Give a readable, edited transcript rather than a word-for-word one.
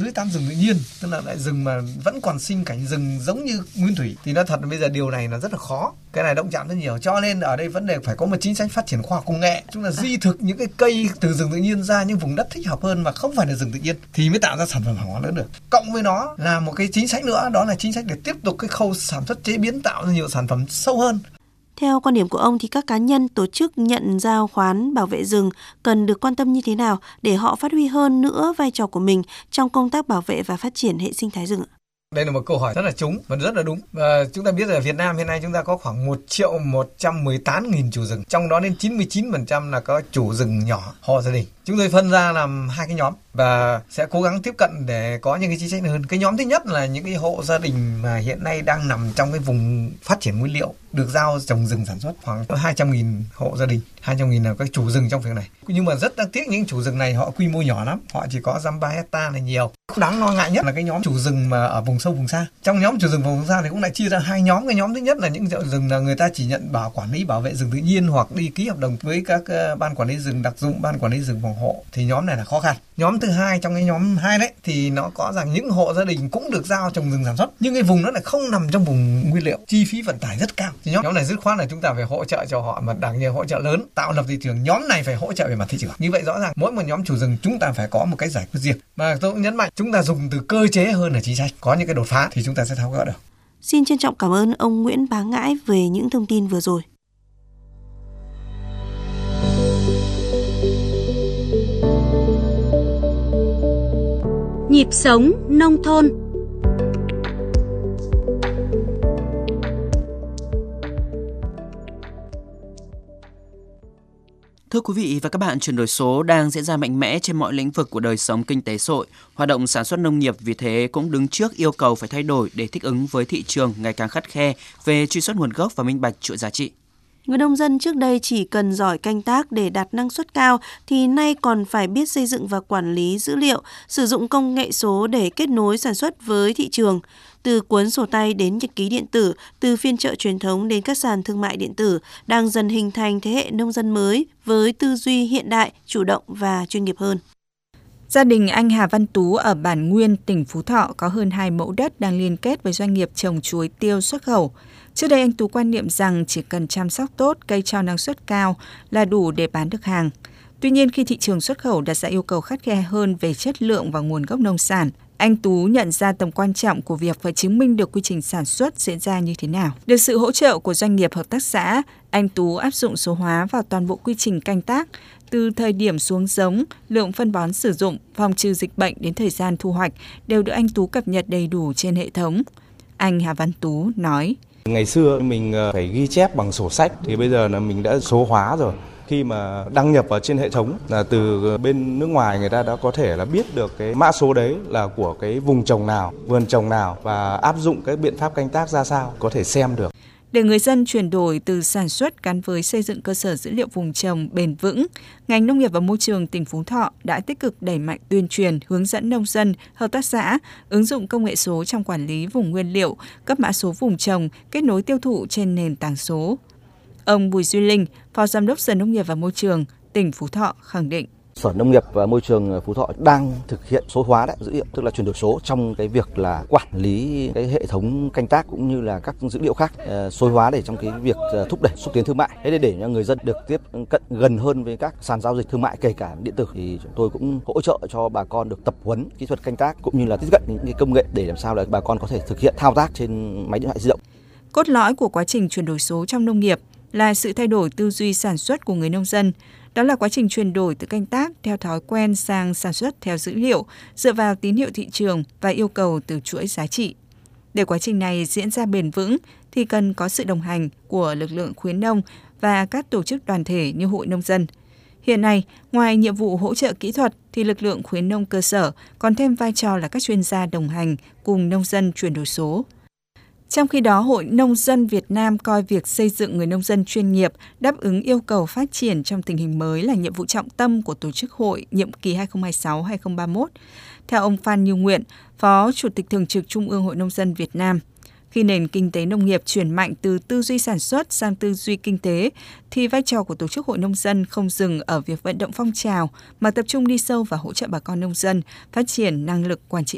dưới tán rừng tự nhiên, tức là lại rừng mà vẫn còn sinh cảnh rừng giống như nguyên thủy, thì nói thật là bây giờ điều này là rất là khó. Cái này động chạm rất nhiều, cho nên ở đây vấn đề phải có một chính sách phát triển khoa học công nghệ, chúng là di thực những cái cây từ rừng tự nhiên ra những vùng đất thích hợp hơn mà không phải là rừng tự nhiên thì mới tạo ra sản phẩm hàng hóa lớn được. Cộng với nó là một cái chính sách nữa, đó là chính sách để tiếp tục cái khâu sản xuất chế biến, tạo ra nhiều sản phẩm sâu hơn. Theo quan điểm của ông thì các cá nhân, tổ chức nhận giao khoán bảo vệ rừng cần được quan tâm như thế nào để họ phát huy hơn nữa vai trò của mình trong công tác bảo vệ và phát triển hệ sinh thái rừng? Đây là một câu hỏi rất là trúng và rất là đúng. Và chúng ta biết là ở Việt Nam hiện nay chúng ta có khoảng 1.118.000 chủ rừng, trong đó đến 99% là có chủ rừng nhỏ, hộ gia đình. Chúng tôi phân ra làm hai cái nhóm và sẽ cố gắng tiếp cận để có những cái chính sách hơn. Cái nhóm thứ nhất là những cái hộ gia đình mà hiện nay đang nằm trong cái vùng phát triển nguyên liệu, được giao trồng rừng sản xuất, khoảng 200.000 hộ gia đình, 200.000 là các chủ rừng trong việc này. Nhưng mà rất đáng tiếc những chủ rừng này họ quy mô nhỏ lắm, họ chỉ có 3 hectare là nhiều. Đáng lo ngại nhất là cái nhóm chủ rừng mà ở vùng sâu vùng xa. Trong nhóm chủ rừng vùng xa thì cũng lại chia ra hai nhóm. Cái nhóm thứ nhất là những rừng là người ta chỉ nhận quản lý bảo vệ rừng tự nhiên hoặc đi ký hợp đồng với các ban quản lý rừng đặc dụng, ban quản lý rừng phòng hộ, thì nhóm này là khó khăn. Nhóm thứ hai, trong cái nhóm 2 đấy thì nó có rằng những hộ gia đình cũng được giao trồng rừng sản xuất, nhưng cái vùng đó lại không nằm trong vùng nguyên liệu, chi phí vận tải rất cao. Thì nhóm này dứt khoát là chúng ta phải hỗ trợ cho họ, mà đặc biệt hỗ trợ lớn, tạo lập thị trường. Nhóm này phải hỗ trợ về mặt thị trường. Như vậy rõ ràng mỗi một nhóm chủ rừng chúng ta phải có một cái giải quyết riêng. Mà tôi cũng nhấn mạnh chúng ta dùng từ cơ chế hơn là chính sách, có những cái đột phá thì chúng ta sẽ tháo gỡ được. Xin trân trọng cảm ơn ông Nguyễn Bá Ngãi về những thông tin vừa rồi. Nhịp sống nông thôn. Thưa quý vị và các bạn, chuyển đổi số đang diễn ra mạnh mẽ trên mọi lĩnh vực của đời sống kinh tế xã hội. Hoạt động sản xuất nông nghiệp vì thế cũng đứng trước yêu cầu phải thay đổi để thích ứng với thị trường ngày càng khắt khe về truy xuất nguồn gốc và minh bạch chuỗi giá trị. Người nông dân trước đây chỉ cần giỏi canh tác để đạt năng suất cao thì nay còn phải biết xây dựng và quản lý dữ liệu, sử dụng công nghệ số để kết nối sản xuất với thị trường. Từ cuốn sổ tay đến nhật ký điện tử, từ phiên chợ truyền thống đến các sàn thương mại điện tử, đang dần hình thành thế hệ nông dân mới với tư duy hiện đại, chủ động và chuyên nghiệp hơn. Gia đình anh Hà Văn Tú ở Bản Nguyên, tỉnh Phú Thọ có hơn 2 mẫu đất đang liên kết với doanh nghiệp trồng chuối tiêu xuất khẩu. Trước đây anh Tú quan niệm rằng chỉ cần chăm sóc tốt, cây cho năng suất cao là đủ để bán được hàng. Tuy nhiên khi thị trường xuất khẩu đặt ra yêu cầu khắt khe hơn về chất lượng và nguồn gốc nông sản, anh Tú nhận ra tầm quan trọng của việc phải chứng minh được quy trình sản xuất diễn ra như thế nào. Được sự hỗ trợ của doanh nghiệp hợp tác xã, anh Tú áp dụng số hóa vào toàn bộ quy trình canh tác, từ thời điểm xuống giống, lượng phân bón sử dụng, phòng trừ dịch bệnh đến thời gian thu hoạch đều được anh Tú cập nhật đầy đủ trên hệ thống. Anh Hà Văn Tú nói: Ngày xưa mình phải ghi chép bằng sổ sách, thì bây giờ là mình đã số hóa rồi. Khi mà đăng nhập vào trên hệ thống là từ bên nước ngoài người ta đã có thể là biết được cái mã số đấy là của cái vùng trồng nào, vườn trồng nào và áp dụng cái biện pháp canh tác ra sao, có thể xem được. Để người dân chuyển đổi từ sản xuất gắn với xây dựng cơ sở dữ liệu vùng trồng bền vững, ngành nông nghiệp và môi trường tỉnh Phú Thọ đã tích cực đẩy mạnh tuyên truyền, hướng dẫn nông dân, hợp tác xã ứng dụng công nghệ số trong quản lý vùng nguyên liệu, cấp mã số vùng trồng, kết nối tiêu thụ trên nền tảng số. Ông Bùi Duy Linh, Phó Giám đốc Sở Nông nghiệp và Môi trường tỉnh Phú Thọ khẳng định: Sở Nông nghiệp và Môi trường Phú Thọ đang thực hiện số hóa dữ liệu, tức là chuyển đổi số trong cái việc là quản lý cái hệ thống canh tác cũng như là các dữ liệu khác, số hóa để trong cái việc thúc đẩy xúc tiến thương mại. Thế để cho người dân được tiếp cận gần hơn với các sàn giao dịch thương mại kể cả điện tử, thì chúng tôi cũng hỗ trợ cho bà con được tập huấn kỹ thuật canh tác cũng như là tiếp cận những cái công nghệ để làm sao là bà con có thể thực hiện thao tác trên máy điện thoại di động. Cốt lõi của quá trình chuyển đổi số trong nông nghiệp là sự thay đổi tư duy sản xuất của người nông dân. Đó là quá trình chuyển đổi từ canh tác theo thói quen sang sản xuất theo dữ liệu, dựa vào tín hiệu thị trường và yêu cầu từ chuỗi giá trị. Để quá trình này diễn ra bền vững thì cần có sự đồng hành của lực lượng khuyến nông và các tổ chức đoàn thể như hội nông dân. Hiện nay, ngoài nhiệm vụ hỗ trợ kỹ thuật thì lực lượng khuyến nông cơ sở còn thêm vai trò là các chuyên gia đồng hành cùng nông dân chuyển đổi số. Trong khi đó, Hội Nông dân Việt Nam coi việc xây dựng người nông dân chuyên nghiệp đáp ứng yêu cầu phát triển trong tình hình mới là nhiệm vụ trọng tâm của tổ chức hội nhiệm kỳ 2026-2031. Theo ông Phan Như Nguyện, Phó Chủ tịch Thường trực Trung ương Hội Nông dân Việt Nam, khi nền kinh tế nông nghiệp chuyển mạnh từ tư duy sản xuất sang tư duy kinh tế, thì vai trò của tổ chức hội nông dân không dừng ở việc vận động phong trào, mà tập trung đi sâu và hỗ trợ bà con nông dân phát triển năng lực quản trị